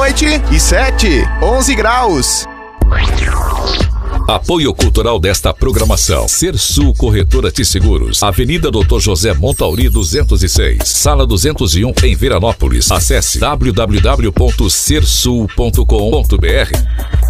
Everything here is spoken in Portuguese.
noite e 7, 11 graus. Apoio cultural desta programação: Sersul Corretora de Seguros, Avenida Dr. José Montauri 206, Sala 201 em Veranópolis. Acesse www.sersul.com.br.